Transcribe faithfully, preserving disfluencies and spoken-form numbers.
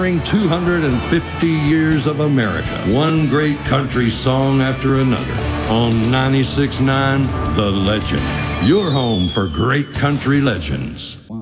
honoring two hundred fifty years of America, one great country song after another. On ninety-six point nine, The Legend, your home for great country legends.